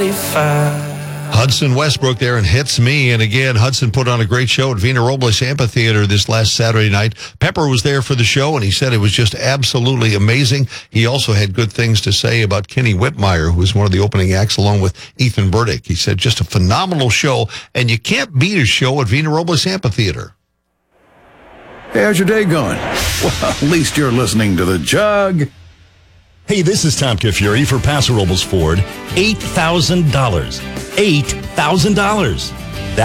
45. Hudson Westbrook there and Hits Me. And again, Hudson put on a great show at Vina Robles Amphitheater this last Saturday night. Pepper was there for the show, and he said it was just absolutely amazing. He also had good things to say about Kenny Whitmire, who was one of the opening acts, along with Ethan Burdick. He said just a phenomenal show, and you can't beat a show at Vina Robles Amphitheater. Hey, how's your day going? Well, at least you're listening to The Jug. Hey, this is Tom Kifuri for Paso Robles Ford. $8,000. $8,000.